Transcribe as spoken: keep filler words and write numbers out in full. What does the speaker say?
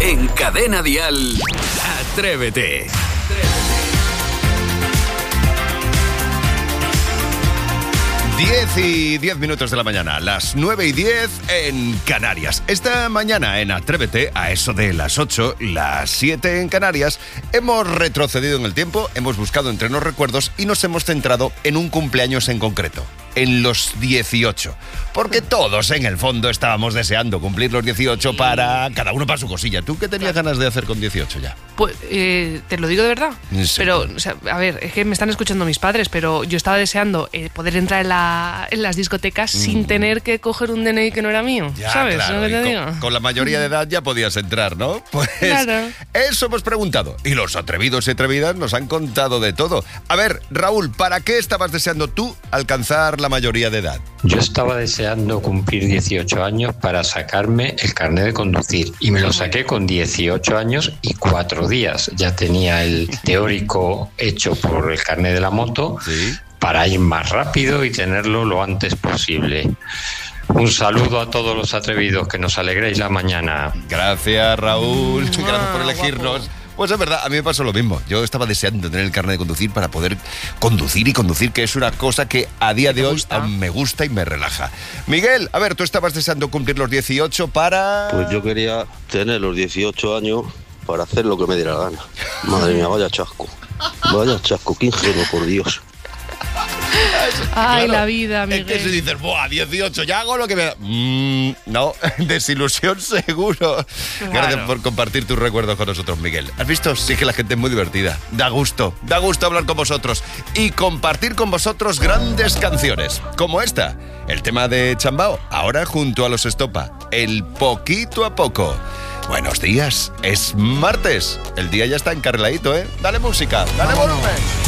En Cadena Dial, Atrévete. diez y diez minutos de la mañana, las nueve y diez en Canarias. Esta mañana en Atrévete, a eso de las ocho, las siete en Canarias, hemos retrocedido en el tiempo, hemos buscado entre los recuerdos y nos hemos centrado en un cumpleaños en concreto, en los dieciocho. Porque todos en el fondo estábamos deseando cumplir los dieciocho para cada uno para su cosilla. ¿Tú qué tenías ganas de hacer con dieciocho ya? Pues, eh, te lo digo de verdad. Sí. Pero, o sea, a ver, es que me están escuchando mis padres, pero yo estaba deseando eh, poder entrar en, la, en las discotecas mm. sin tener que coger un D N I que no era mío. Ya, ¿sabes? claro, ¿Lo que te con, digo? con la mayoría de edad ya podías entrar, ¿no? Pues claro. Eso hemos preguntado. Y los atrevidos y atrevidas nos han contado de todo. A ver, Raúl, ¿para qué estabas deseando tú alcanzar la mayoría de edad? Yo estaba deseando cumplir dieciocho años para sacarme el carnet de conducir y me lo saqué con dieciocho años y cuatro días. Ya tenía el teórico hecho por el carnet de la moto, ¿sí?, para ir más rápido y tenerlo lo antes posible. Un saludo a todos los atrevidos, que nos alegréis la mañana. Gracias, Raúl. Mm, Gracias por elegirnos. Guapo. Pues es verdad, a mí me pasó lo mismo. Yo estaba deseando tener el carnet de conducir para poder conducir y conducir, que es una cosa que a día de hoy me gusta y me relaja. Miguel, a ver, tú estabas deseando cumplir los dieciocho para... Pues yo quería tener los dieciocho años para hacer lo que me diera la gana. Madre mía, vaya chasco. Vaya chasco, qué ingenuo, por Dios. Ay, claro, la vida, Miguel. Es que si dices, buah, dieciocho, ya hago lo que me da... Mm, no, desilusión seguro. Claro. Gracias por compartir tus recuerdos con nosotros, Miguel. ¿Has visto? Sí que la gente es muy divertida. Da gusto, da gusto hablar con vosotros y compartir con vosotros grandes canciones, como esta, el tema de Chambao, ahora junto a los Estopa, el Poquito a Poco. Buenos días, es martes, el día ya está encarriladito, ¿eh? Dale música, dale volumen.